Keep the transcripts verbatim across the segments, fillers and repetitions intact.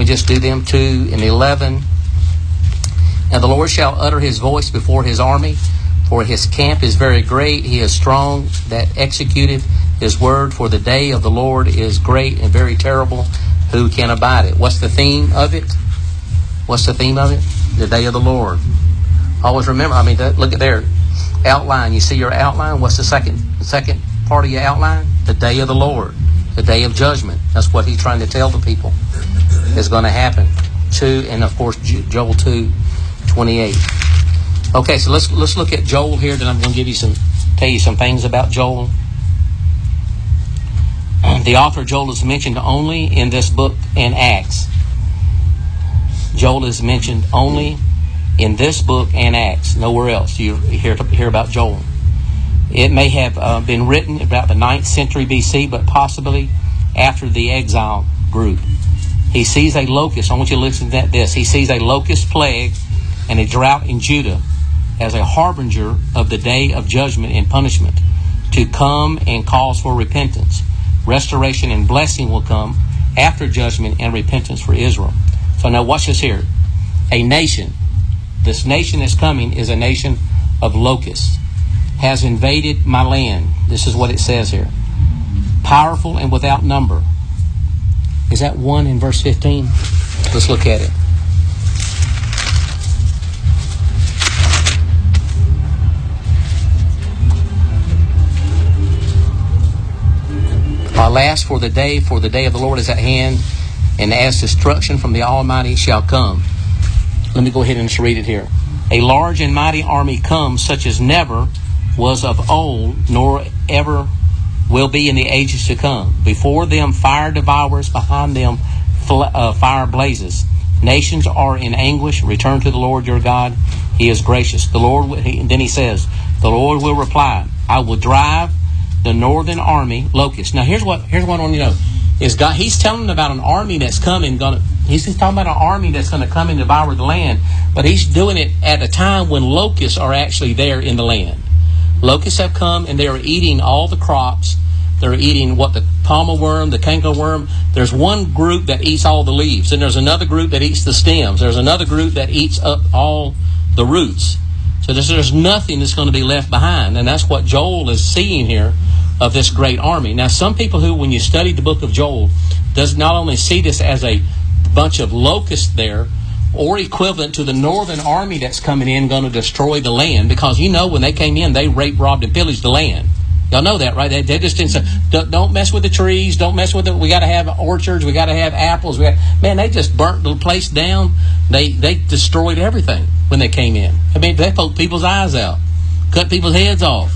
we just do them? two and eleven. And the Lord shall utter his voice before his army, for his camp is very great. He is strong that executeth his word, for the day of the Lord is great and very terrible. Who can abide it? What's the theme of it? What's the theme of it? The day of the Lord. Always remember, I mean, look at there. Outline. You see your outline? What's the second the second part of your outline? The day of the Lord. The day of judgment. That's what he's trying to tell the people is going to happen. Two, and of course, Joel two, twenty-eight. Okay, so let's let's look at Joel here. Then I'm going to give you some, tell you some things about Joel. The author of Joel is mentioned only in this book in Acts. Joel is mentioned only in this book and Acts. Nowhere else do you hear, hear about Joel. It may have uh, been written about the ninth century B C, but possibly after the exile group. He sees a locust. I want you to listen to this. He sees a locust plague and a drought in Judah as a harbinger of the day of judgment and punishment to come and cause for repentance. Restoration and blessing will come after judgment and repentance for Israel. So now watch this here. A nation, this nation that's coming is a nation of locusts, has invaded my land. This is what it says here. Powerful and without number. Is that one in verse fifteen? Let's look at it. Alas, for the day, for the day of the Lord is at hand, and as destruction from the Almighty shall come. Let me go ahead and just read it here. A large and mighty army comes, such as never was of old, nor ever will be in the ages to come. Before them fire devours, behind them fl- uh, fire blazes. Nations are in anguish. Return to the Lord your God. He is gracious. The Lord, he, and then he says, the Lord will reply, I will drive the northern army locust. Now here's what here's what I want you to know. Is God, he's telling them about an army that's coming. Gonna, he's talking about an army that's going to come and devour the land. But he's doing it at a time when locusts are actually there in the land. Locusts have come and they are eating all the crops. They're eating what the palmer worm, the canker worm. There's one group that eats all the leaves. And there's another group that eats the stems. There's another group that eats up all the roots. So there's, there's nothing that's going to be left behind. And that's what Joel is seeing here of this great army. Now, some people who, when you study the book of Joel, does not only see this as a bunch of locusts there, or equivalent to the northern army that's coming in going to destroy the land, because you know when they came in, they raped, robbed, and pillaged the land. Y'all know that, right? They, they just didn't say, don't mess with the trees, don't mess with it. We got to have orchards, we got to have apples. We got, man, they just burnt the place down. They they destroyed everything when they came in. I mean, they poked people's eyes out, cut people's heads off.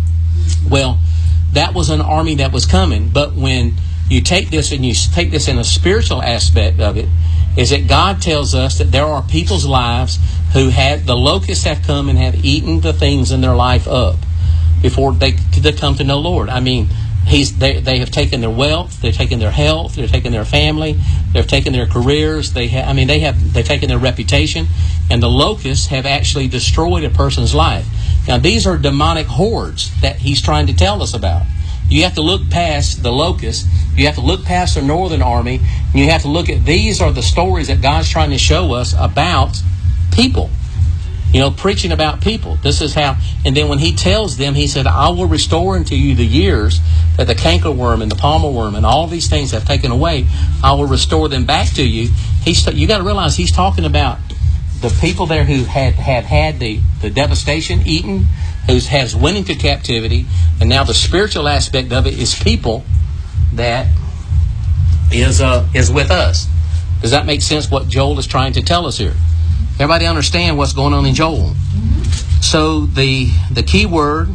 Well, that was an army that was coming. But when you take this and you take this in a spiritual aspect of it, is that God tells us that there are people's lives who had, the locusts have come and have eaten the things in their life up before they, they come to know Lord. I mean, he's they, they have taken their wealth, they've taken their health, they've taken their family, they've taken their careers, they ha- I mean, they have they've taken their reputation, and the locusts have actually destroyed a person's life. Now, these are demonic hordes that he's trying to tell us about. You have to look past the locusts. You have to look past the northern army. And you have to look at, these are the stories that God's trying to show us about people. You know, preaching about people. This is how, and then when he tells them, he said, I will restore unto you the years that the cankerworm and the palmer worm and all these things have taken away. I will restore them back to you. He's, you got to realize he's talking about the people there who had had, had the, the devastation eaten, who has went into captivity, and now the spiritual aspect of it is people that is uh, is with us. Does that make sense what Joel is trying to tell us here? Everybody understand what's going on in Joel? So the the key word,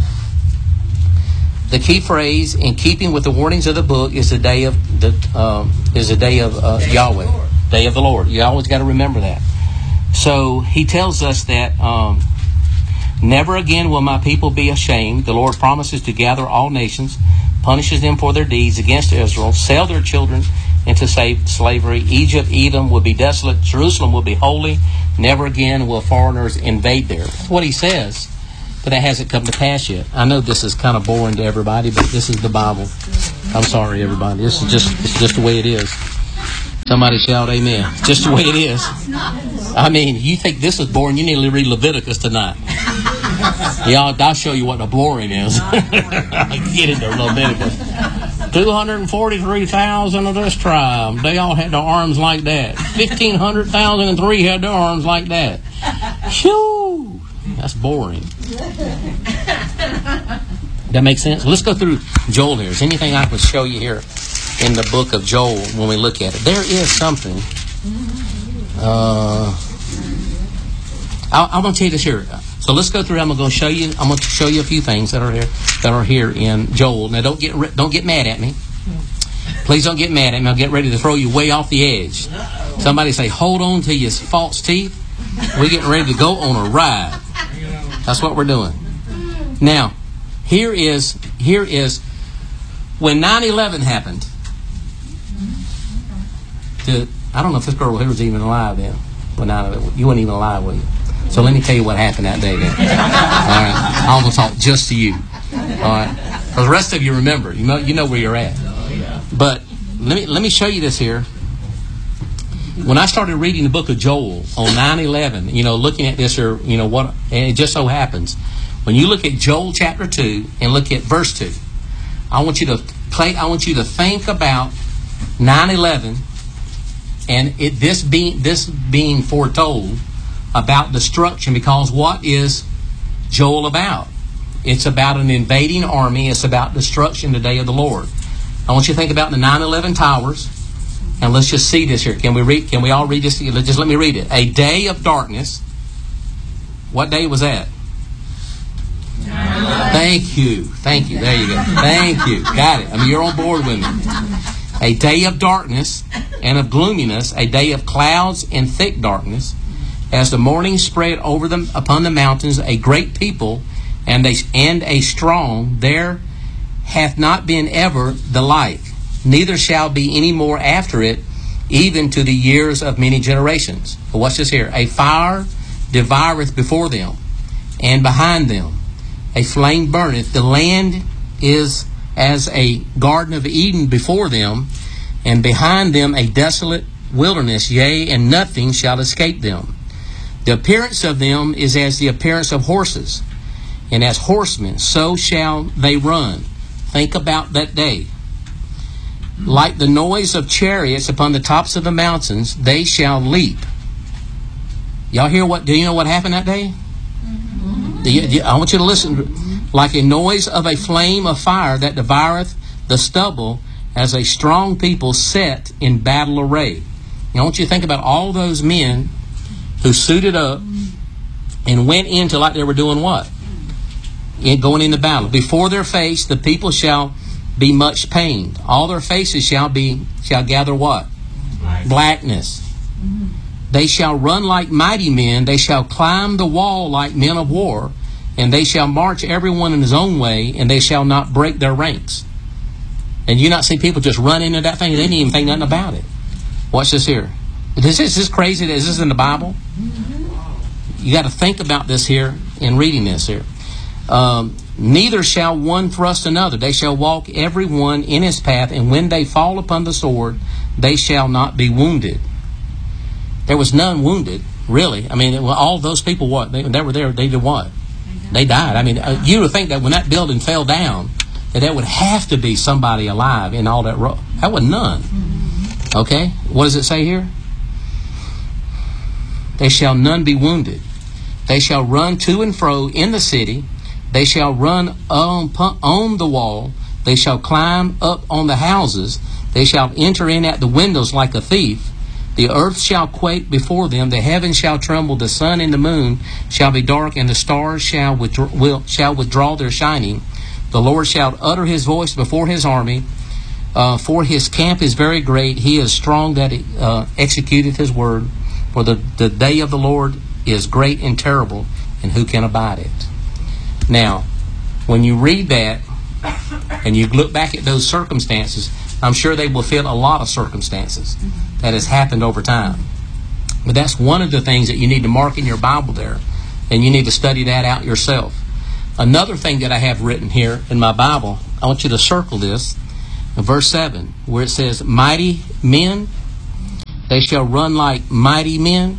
the key phrase in keeping with the warnings of the book is the day of the um, is the day of uh, Yahweh, day of the Lord. You always got to remember that. So he tells us that um, never again will my people be ashamed. The Lord promises to gather all nations, punishes them for their deeds against Israel, sell their children into slavery. Egypt, Edom will be desolate. Jerusalem will be holy. Never again will foreigners invade there. That's what he says, but that hasn't come to pass yet. I know this is kind of boring to everybody, but this is the Bible. I'm sorry, everybody. This is just it's just the way it is. Somebody shout amen. Just the way it is. I mean, you think this is boring, you need to read Leviticus tonight. Yeah, I'll, I'll show you what the boring is. Get into Leviticus. two hundred forty-three thousand of this tribe, they all had their arms like that. fifteen hundred thousand three had their arms like that. Phew! That's boring. That makes sense? Let's go through Joel here. Is anything I can show you here in the book of Joel when we look at it? There is something. Uh, I, I'm going to tell you this here. So let's go through. I'm going to show you. I'm going to show you a few things that are here that are here in Joel. Now, don't get don't get mad at me. Please don't get mad at me. I'll get ready to throw you way off the edge. Somebody say, "Hold on to your false teeth." We're getting ready to go on a ride. That's what we're doing. Now, here is here is when nine eleven happened. To, I don't know if this girl here was even alive then. When nine eleven, you weren't even alive, were you? So let me tell you what happened that day then. All right. I almost talked just to you. All right. For the rest of you remember. You know, you know where you're at. But let me let me show you this here. When I started reading the book of Joel on nine eleven, you know, looking at this here, you know, what, and it just so happens, when you look at Joel chapter two and look at verse two, I want you to play, I want you to think about nine eleven and it this being this being foretold about destruction, because what is Joel about? It's about an invading army. It's about destruction the day of the Lord. I want you to think about the nine eleven towers, and let's just see this here. Can we read? Can we all read this? Just let me read it. A day of darkness. What day was that? Thank you. Thank you. There you go. Thank you. Got it. I mean, you're on board with me. A day of darkness and of gloominess, a day of clouds and thick darkness. As the morning spread over them upon the mountains, a great people and a, and a strong, there hath not been ever the like, neither shall be any more after it, even to the years of many generations. But watch this here. A fire devoureth before them, and behind them a flame burneth. The land is as a garden of Eden before them, and behind them a desolate wilderness, yea, and nothing shall escape them. The appearance of them is as the appearance of horses, and as horsemen, so shall they run. Think about that day. Like the noise of chariots upon the tops of the mountains, they shall leap. Y'all hear what? Do you know what happened that day? Mm-hmm. Do you, do you, I want you to listen. Like a noise of a flame of fire that devoureth the stubble, as a strong people set in battle array. Now, I want you to think about all those men who suited up and went into like they were doing what? In going into battle. Before their face the people shall be much pained. All their faces shall be shall gather what? Black. Blackness. Mm-hmm. They shall run like mighty men. They shall climb the wall like men of war. And they shall march everyone in his own way, and they shall not break their ranks. And you not see people just run into that thing, they didn't even think nothing about it. Watch this here. Is this, is this crazy? Is this in the Bible? You got to think about this here in reading this here. Um, Neither shall one thrust another. They shall walk every one in his path, and when they fall upon the sword, they shall not be wounded. There was none wounded, really. I mean, all those people, what? They, they were there, they did what? They died. I mean, uh, you would think that when that building fell down, that there would have to be somebody alive in all that. Ro- that was none. Okay? What does it say here? They shall none be wounded. They shall run to and fro in the city. They shall run on, on the wall. They shall climb up on the houses. They shall enter in at the windows like a thief. The earth shall quake before them. The heavens shall tremble. The sun and the moon shall be dark, and the stars shall withdraw, will, shall withdraw their shining. The Lord shall utter his voice before his army. Uh, for his camp is very great. He is strong that he uh, executeth his word. For the, the day of the Lord is great and terrible, and who can abide it? Now, when you read that, and you look back at those circumstances, I'm sure they will fit a lot of circumstances that has happened over time. But that's one of the things that you need to mark in your Bible there, and you need to study that out yourself. Another thing that I have written here in my Bible, I want you to circle this, in verse seven, where it says, mighty men They shall run like mighty men.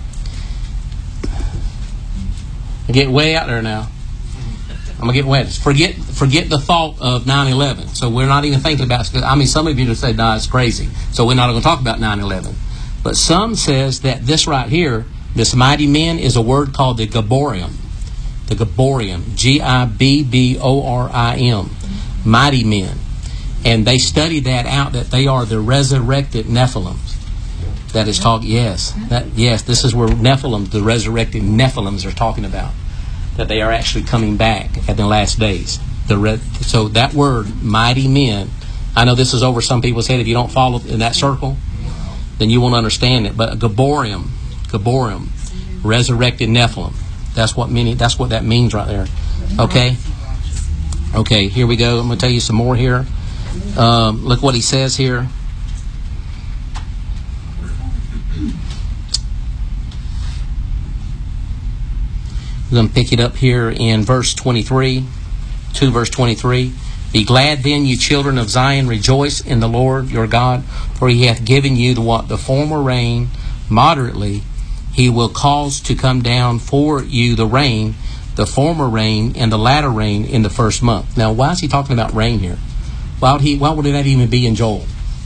I get way out there now. I'm going to get wet. Forget forget the thought of nine eleven. So we're not even thinking about it. I mean, some of you just say, no, it's crazy. So we're not going to talk about nine eleven. But some says that this right here, this mighty men, is a word called the Gibborim. The Gibborim. G I B B O R I M. Mighty men. And they study that out, that they are the resurrected Nephilims. That is talk. Yes. That, yes, this is where Nephilim, the resurrected Nephilims are talking about. That they are actually coming back at the last days. The re- so that word, mighty men, I know this is over some people's head. If you don't follow in that circle, then you won't understand it. But Gibborim, Gibborim, resurrected Nephilim. That's what many. That's what that means right there. Okay. Okay. Here we go. I'm going to tell you some more here. Um, look what he says here. We're going to pick it up here in verse twenty-three, two verse twenty-three. Be glad then, you children of Zion, rejoice in the Lord your God, for he hath given you the what? The former rain moderately. He will cause to come down for you the rain, the former rain, and the latter rain in the first month. Now, why is he talking about rain here? Why would he? Why would that even be in Joel?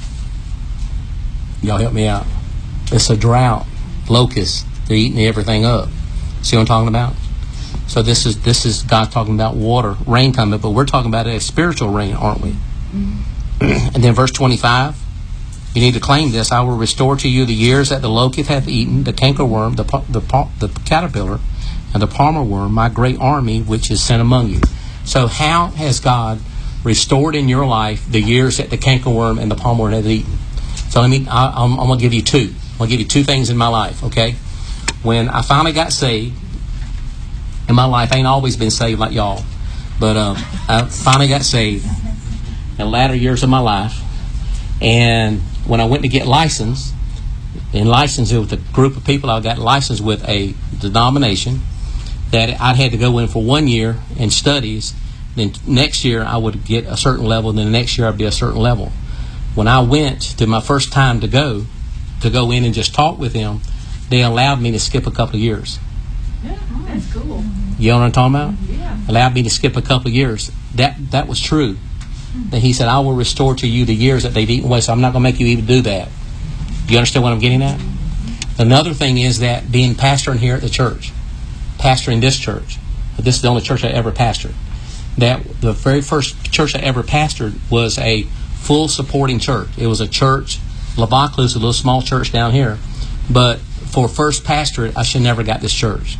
Y'all help me out. It's a drought. Locusts. They're eating everything up. See what I'm talking about? So this is this is God talking about water, rain coming, but we're talking about a spiritual rain, aren't we? Mm-hmm. And then verse twenty-five, you need to claim this. I will restore to you the years that the locust hath eaten, the cankerworm, the the, the caterpillar, and the palmer worm, my great army which is sent among you. So how has God restored in your life the years that the cankerworm and the palmer worm have eaten? So let me. I, I'm, I'm going to give you two. I'm going to give you two things in my life. Okay, when I finally got saved. In my life, I ain't always been saved like y'all. But um, I finally got saved in the latter years of my life. And when I went to get licensed, and licensed with a group of people, I got licensed with a denomination that I had to go in for one year in studies. Then next year, I would get a certain level. And then the next year, I'd be a certain level. When I went to my first time to go, to go in and just talk with them, they allowed me to skip a couple of years. Yeah, that's cool. You know what I'm talking about? Yeah. Allowed me to skip a couple of years. That that was true. That he said, I will restore to you the years that they've eaten away, so I'm not going to make you even do that. You understand what I'm getting at? Another thing is that being pastoring here at the church, pastoring this church, this is the only church I ever pastored, that the very first church I ever pastored was a full supporting church. It was a church, La Vaucluse, a little small church down here, but for first pastorate, I should never got this church.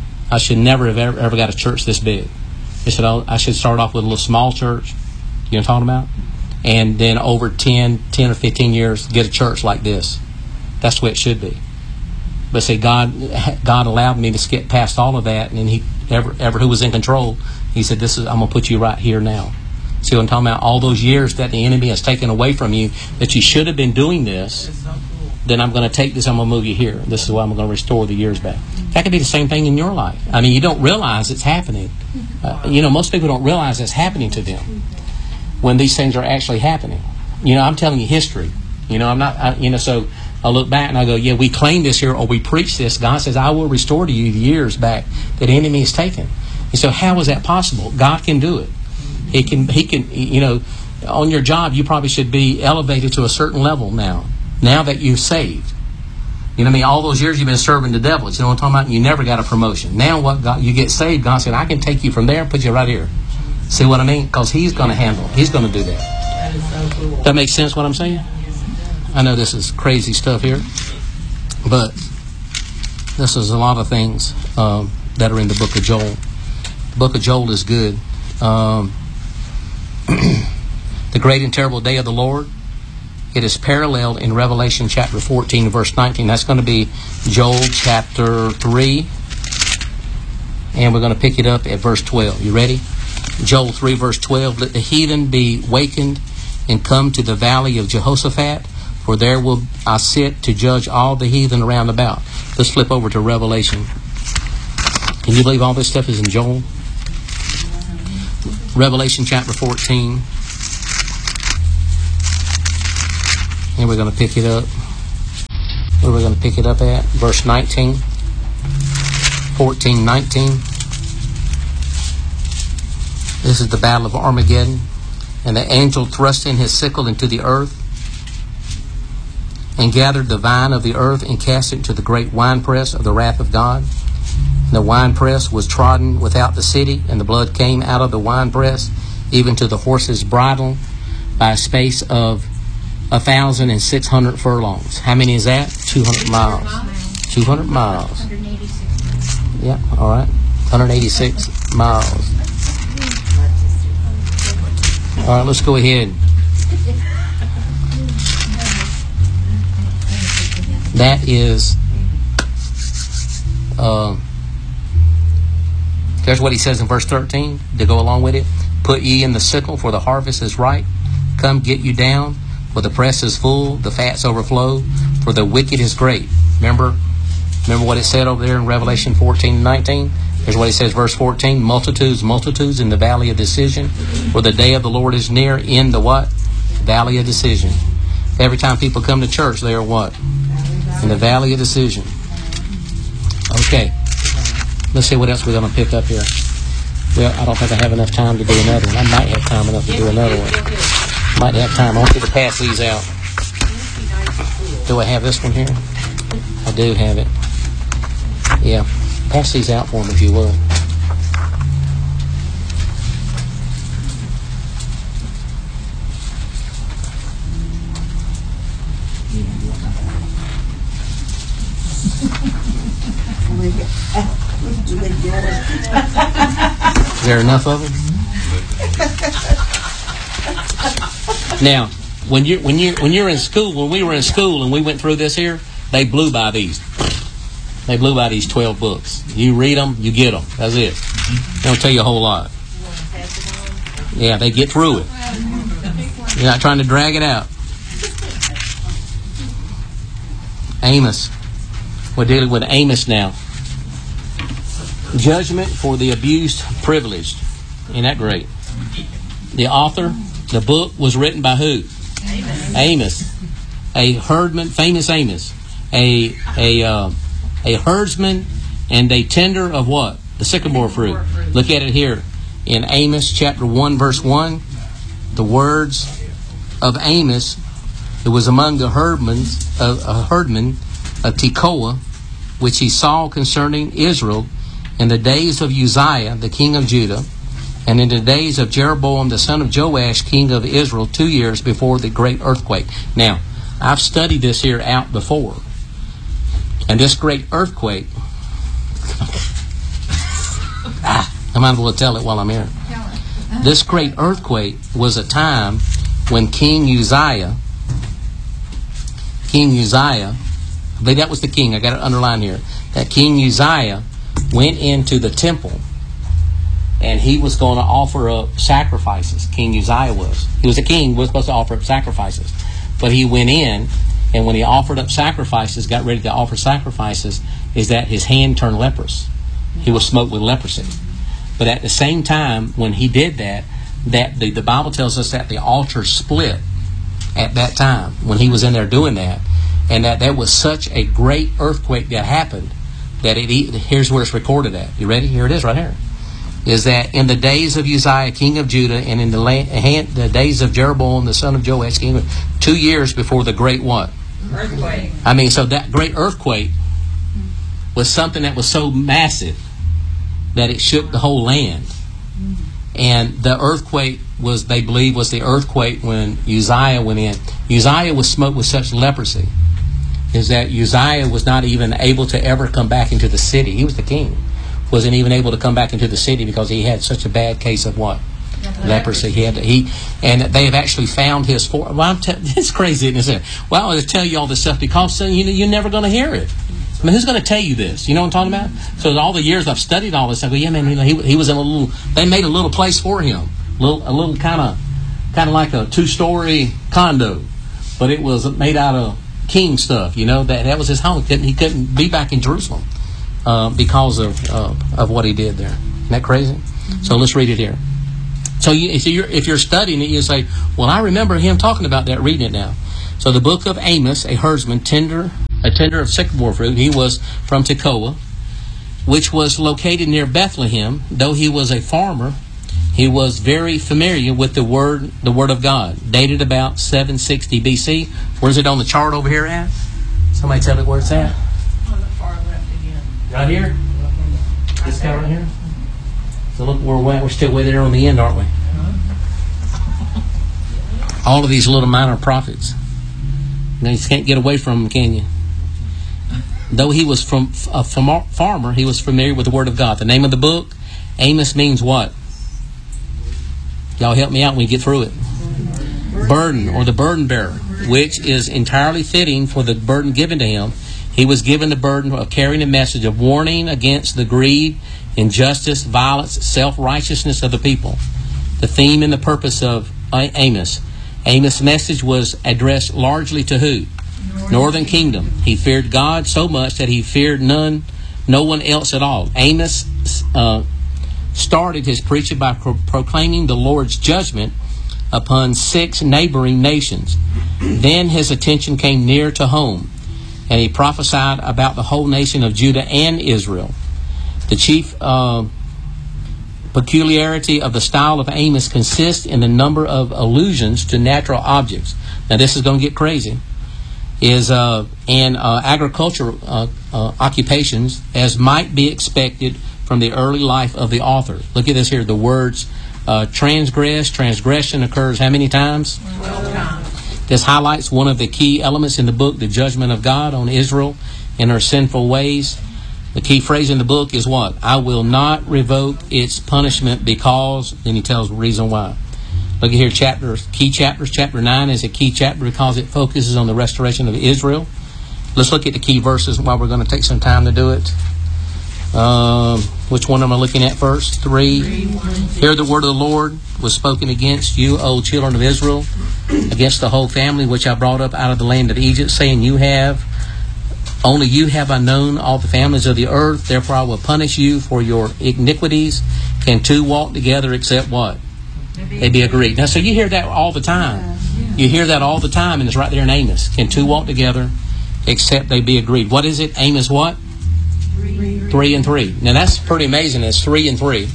I should never have ever, ever got a church this big. They said, oh, I should start off with a little small church. You know what I'm talking about? And then over ten, ten or fifteen years, get a church like this. That's the way it should be. But see, God God allowed me to skip past all of that, and then he, ever, ever who was in control, he said, "This is I'm going to put you right here now." See what I'm talking about? All those years that the enemy has taken away from you, that you should have been doing this, then I'm going to take this, I'm going to move you here. This is why I'm going to restore the years back. That could be the same thing in your life. I mean, you don't realize it's happening. Uh, you know, most people don't realize it's happening to them when these things are actually happening. You know, I'm telling you history. You know, I'm not, I, you know, so I look back and I go, yeah, we claim this here or we preach this. God says, I will restore to you the years back that the enemy has taken. And so how is that possible? God can do it. He can, he can, you know, on your job, you probably should be elevated to a certain level now. Now that you're saved. You know what I mean? All those years you've been serving the devil. You know what I'm talking about? You never got a promotion. Now what God, you get saved, God said, I can take you from there and put you right here. See what I mean? Because he's going to handle. He's going to do that. That is so cool. That makes sense what I'm saying? I know this is crazy stuff here. But this is a lot of things um, that are in the book of Joel. The book of Joel is good. Um, the great and terrible day of the Lord. It is paralleled in Revelation chapter fourteen, verse nineteen. That's going to be Joel chapter three. And we're going to pick it up at verse twelve. You ready? Joel three, verse twelve. Let the heathen be wakened and come to the valley of Jehoshaphat, for there will I sit to judge all the heathen around about. Let's flip over to Revelation. Can you believe all this stuff is in Joel? Revelation chapter fourteen. And we're going to pick it up going to pick it up at? Verse nineteen. fourteen, nineteen. This is the battle of Armageddon. And the angel thrust in his sickle into the earth, and gathered the vine of the earth, and cast it into the great winepress of the wrath of God. And the winepress was trodden without the city, and the blood came out of the winepress, even to the horse's bridle, by a space of a thousand and six hundred furlongs. How many is that? Two hundred miles. Two hundred miles. Yeah, all right. one hundred eighty-six miles. All right, let's go ahead. That is, uh, there's what he says in verse thirteen to go along with it. Put ye in the sickle, for the harvest is ripe. Come get you down, for the press is full, the fats overflow, for the wicked is great. Remember, remember what it said over there in Revelation fourteen and nineteen? Here's what it says, verse fourteen. Multitudes, multitudes in the valley of decision, for the day of the Lord is near in the what? Valley of decision. Every time people come to church, they are what? In the valley of decision. Okay. Let's see what else we're going to pick up here. Well, I don't think I have enough time to do another one. I might have time enough to do another one. Might have time. I want you to pass these out. Do I have this one here? I do have it. Yeah. Pass these out for me if you will. Is there enough of them? Now, when you when you when you're in school, when we were in school and we went through this here, they blew by these. They blew by these twelve books. You read them, you get them. That's it. They don't tell you a whole lot. Yeah, they get through it. You're not trying to drag it out. Amos. We're dealing with Amos now. Judgment for the abused, privileged. Ain't that great? The author, the book was written by who? Amos. Amos. A herdman, famous Amos. A a uh, a herdsman and a tender of what? The sycamore fruit. Look at it here in Amos chapter one verse one. The words of Amos, who was among the herdmen, uh, a herdman of Tekoa, which he saw concerning Israel in the days of Uzziah, the king of Judah, and in the days of Jeroboam, the son of Joash, king of Israel, two years before the great earthquake. Now, I've studied this here out before. And this great earthquake, ah, I might as well tell it while I'm here. This great earthquake was a time when King Uzziah, King Uzziah, I believe that was the king, I got it underlined here, that King Uzziah went into the temple and he was going to offer up sacrifices. King Uzziah was. He was a king, was supposed to offer up sacrifices. But he went in, and when he offered up sacrifices, got ready to offer sacrifices, is that his hand turned leprous. He was smoked with leprosy. But at the same time, when he did that, that the, the Bible tells us that the altar split at that time when he was in there doing that, and that there was such a great earthquake that happened that it. Here's where it's recorded at. You ready? Here it is, right here. Is that in the days of Uzziah, king of Judah, and in the, land, the days of Jeroboam, the son of Joash, king of, two years before the great what? Earthquake. I mean, so that great earthquake was something that was so massive that it shook the whole land. And the earthquake was, they believe, was the earthquake when Uzziah went in. Uzziah was smoked with such leprosy, is that Uzziah was not even able to ever come back into the city. He was the king. Wasn't even able to come back into the city because he had such a bad case of what? Leprosy. Leprosy. He had to, he, and they have actually found his for. Well, I'm te- it's crazy, isn't it? Well, I'll tell you all this stuff because you know, you're never going to hear it. I mean, who's going to tell you this? You know what I'm talking about? So all the years I've studied all this, I go, yeah, man, he, he was in a little. They made a little place for him, little a little kind of, kind of like a two-story condo, but it was made out of king stuff. You know that that was his home. He couldn't, he couldn't be back in Jerusalem. Uh, because of uh, of what he did there. Isn't that crazy? Mm-hmm. So let's read it here. So, you, if, you're, if you're studying it, you say, well, I remember him talking about that, reading it now. So the book of Amos, a herdsman, tender a tender of sycamore fruit. He was from Tekoa, which was located near Bethlehem. Though he was a farmer, he was very familiar with the word, the word of God. Dated about seven sixty B C. Where's it on the chart over here at? Somebody tell me where it's at. On the far left again. Right here. This guy right here. So look where we're at. We're still way there on the end, aren't we? All of these little minor prophets. Now you can't get away from them, can you? Though he was from a farmer, he was familiar with the Word of God. The name of the book, Amos, means what? Y'all help me out when we get through it. Burden, or the burden bearer, which is entirely fitting for the burden given to him. He was given the burden of carrying a message of warning against the greed, injustice, violence, self-righteousness of the people. The theme and the purpose of Amos. Amos' message was addressed largely to who? Northern, Northern Kingdom. He feared God so much that he feared none, no one else at all. Amos uh, started his preaching by pro- proclaiming the Lord's judgment upon six neighboring nations. Then his attention came near to home, and he prophesied about the whole nation of Judah and Israel. The chief uh, peculiarity of the style of Amos consists in the number of allusions to natural objects. Now this is going to get crazy. Is uh, in uh, agricultural uh, uh, occupations, as might be expected from the early life of the author. Look at this here. The words uh, transgress, transgression occurs how many times? Twelve times. This highlights one of the key elements in the book, the judgment of God on Israel in her sinful ways. The key phrase in the book is what? I will not revoke its punishment because, then he tells the reason why. Look at here, chapters, key chapters. Chapter nine is a key chapter because it focuses on the restoration of Israel. Let's look at the key verses while we're going to take some time to do it. Um, which one am I looking at first? Three. Hear the word of the Lord was spoken against you, O children of Israel, against the whole family which I brought up out of the land of Egypt, saying, you have, only you have I known all the families of the earth, therefore I will punish you for your iniquities. Can two walk together except what? They be agreed. Now, so you hear that all the time. You hear that all the time, and it's right there in Amos. Can two walk together except they be agreed? What is it? Amos what? Three. Three and three. Now, that's pretty amazing. It's three and three.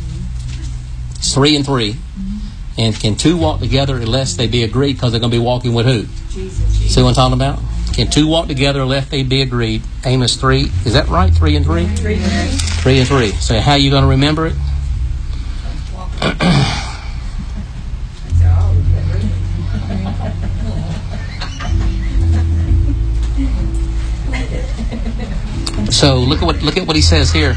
It's three and three. And can two walk together unless they be agreed, because they're going to be walking with who? Jesus. See what I'm talking about? Can two walk together unless they be agreed? Amos three. Is that right? Three and three? Three and three. Three and three. So how are you going to remember it? So look at what look at what he says here.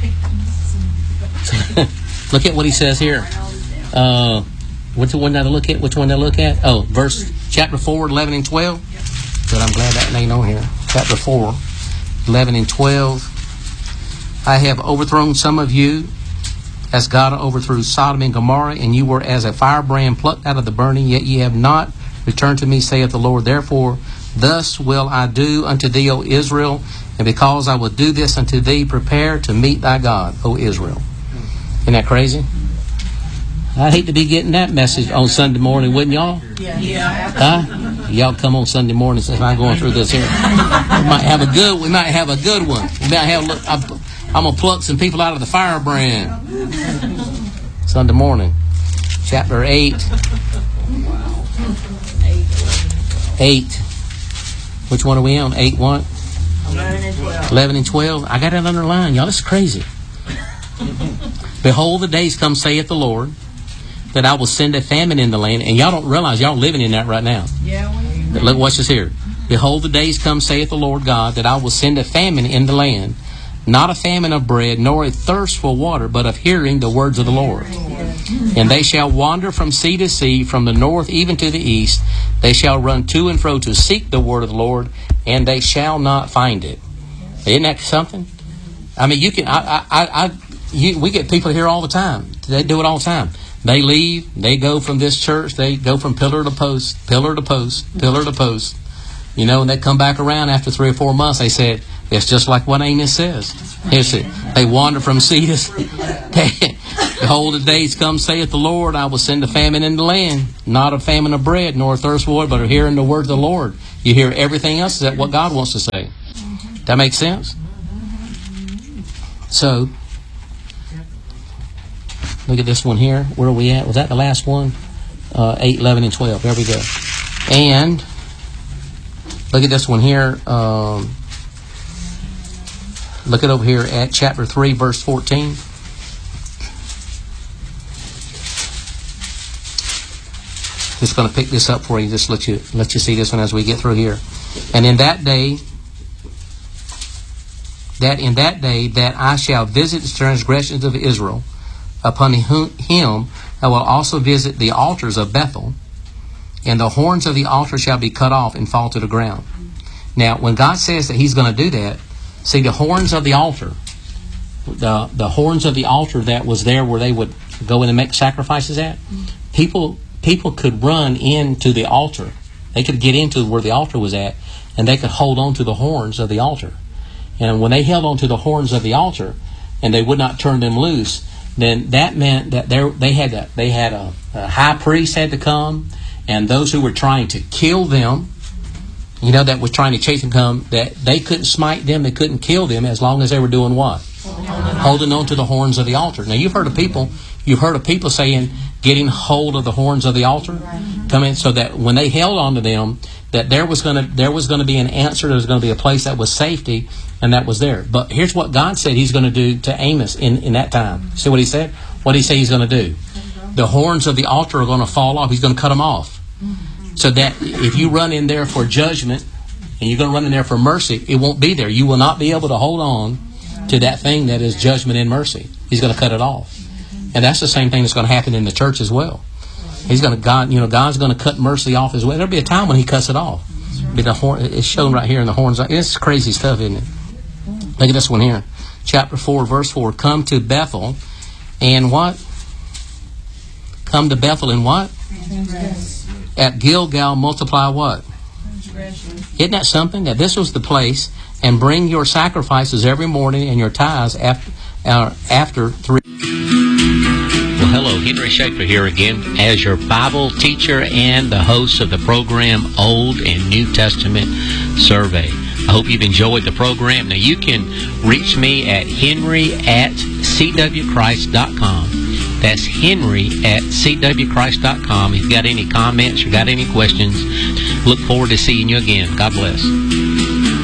Look at what he says here. Uh, which one did I look at? Which one did I look at? Oh, verse chapter four, eleven and twelve. But I'm glad that ain't on here. Chapter four, eleven and twelve. I have overthrown some of you, as God overthrew Sodom and Gomorrah, and you were as a firebrand plucked out of the burning, yet ye have not returned to me, saith the Lord. Therefore, thus will I do unto thee, O Israel, and because I will do this unto thee, prepare to meet thy God, O Israel. Isn't that crazy? I'd hate to be getting that message on Sunday morning, wouldn't y'all? Yeah. Huh? Y'all come on Sunday morning since I'm going through this here. We might have a good. We might have a good one. We might have. Look, I'm, I'm gonna pluck some people out of the firebrand. Sunday morning, chapter eight. Eight. Which one are we on? Eight what? Eleven and twelve. Eleven and twelve. I got it underlined, y'all. This is crazy. Behold, the days come, saith the Lord, that I will send a famine in the land. And y'all don't realize y'all living in that right now. Yeah. We, Look, watch this here. Behold, the days come, saith the Lord God, that I will send a famine in the land, not a famine of bread, nor a thirst for water, but of hearing the words of the Lord. And they shall wander from sea to sea, from the north even to the east. They shall run to and fro to seek the word of the Lord, and they shall not find it. Isn't that something? I mean, you can. I, I, I, you, we get people here all the time. They do it all the time. They leave. They go from this church. They go from pillar to post, pillar to post, pillar to post. You know, and they come back around after three or four months. They said, it's just like what Amos says. Here's it. They wander from sea to sea. Behold, the days come, saith the Lord, I will send a famine in the land, not a famine of bread, nor a thirst for water, but of hearing the word of the Lord. You hear everything else is that what God wants to say. That makes sense? So, look at this one here. Where are we at? Was that the last one? Uh, eight, eleven, and twelve. There we go. And look at this one here. Um, look at over here at chapter three, verse fourteen. Just going to pick this up for you. Just let you let you see this one as we get through here. And in that day, that in that day that I shall visit the transgressions of Israel, upon him I will also visit the altars of Bethel, and the horns of the altar shall be cut off and fall to the ground. Now, when God says that He's going to do that, see the horns of the altar, the the horns of the altar that was there where they would go in and make sacrifices at, people. People could run into the altar. They could get into where the altar was at, and they could hold on to the horns of the altar. And when they held on to the horns of the altar, and they would not turn them loose, then that meant that there they had a, they had a, a high priest had to come, and those who were trying to kill them, you know, that was trying to chase them, come that they couldn't smite them, they couldn't kill them as long as they were doing what? Holding on to the horns of the altar. Now you've heard of people, you've heard of people saying, getting hold of the horns of the altar, coming so that when they held on to them, that there was going to there was going to be an answer. There was going to be a place that was safety, and that was there. But here's what God said He's going to do to Amos in, in that time. See what He said? What did He say He's going to do? The horns of the altar are going to fall off. He's going to cut them off, so that if you run in there for judgment and you're going to run in there for mercy, it won't be there. You will not be able to hold on to that thing that is judgment and mercy. He's going to cut it off. And that's the same thing that's going to happen in the church as well. He's going to God, you know, God's going to cut mercy off as well. There'll be a time when He cuts it off. Be the horn, it's shown right here in the horns. It's crazy stuff, isn't it? Look at this one here, chapter four, verse four. Come to Bethel, and what? Come to Bethel and what? At Gilgal multiply what? Isn't that something? That this was the place, and bring your sacrifices every morning and your tithes after uh, after three. Well, hello, Henry Schaefer here again as your Bible teacher and the host of the program Old and New Testament Survey. I hope you've enjoyed the program. Now, you can reach me at henry at c w christ dot com. That's henry at c w christ dot com. If you've got any comments or got any questions, look forward to seeing you again. God bless.